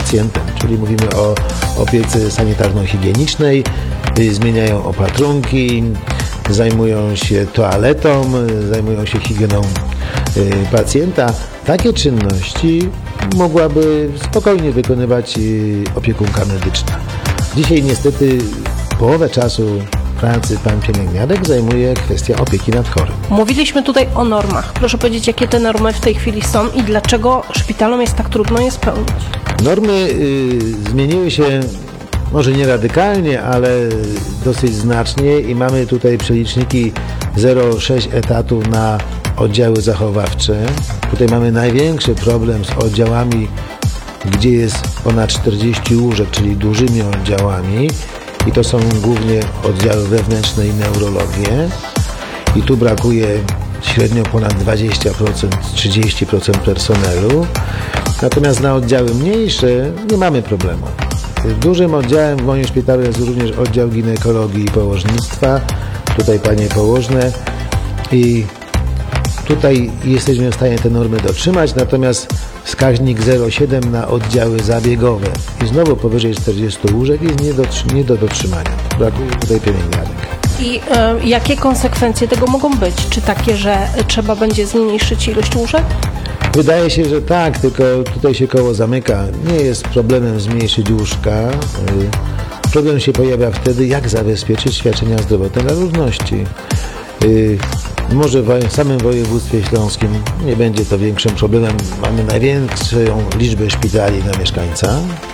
pacjentem, czyli mówimy o opiece sanitarno-higienicznej, zmieniają opatrunki, zajmują się toaletą, zajmują się higieną pacjenta. Takie czynności mogłaby spokojnie wykonywać opiekunka medyczna. Dzisiaj niestety połowę czasu pracy pan pielęgniarek zajmuje kwestia opieki nad chorym. Mówiliśmy tutaj o normach. Proszę powiedzieć, jakie te normy w tej chwili są i dlaczego szpitalom jest tak trudno je spełnić? Normy zmieniły się może nie radykalnie, ale dosyć znacznie i mamy tutaj przeliczniki 0,6 etatów na oddziały zachowawcze. Tutaj mamy największy problem z oddziałami, gdzie jest ponad 40 łóżek, czyli dużymi oddziałami. I to są głównie oddziały wewnętrzne i neurologię. I tu brakuje średnio ponad 20%, 30% personelu. Natomiast na oddziały mniejsze nie mamy problemu. Dużym oddziałem w moim szpitalu jest również oddział ginekologii i położnictwa. Tutaj panie położne. I tutaj jesteśmy w stanie te normy dotrzymać, natomiast wskaźnik 0,7 na oddziały zabiegowe i znowu powyżej 40 łóżek jest nie do dotrzymania. Brakuje tutaj pielęgniarek. I jakie konsekwencje tego mogą być? Czy takie, że trzeba będzie zmniejszyć ilość łóżek? Wydaje się, że tak, tylko tutaj się koło zamyka. Nie jest problemem zmniejszyć łóżka. Problem się pojawia wtedy, jak zabezpieczyć świadczenia zdrowotne dla ludności. Może w samym województwie śląskim nie będzie to większym problemem. Mamy największą liczbę szpitali na mieszkańca.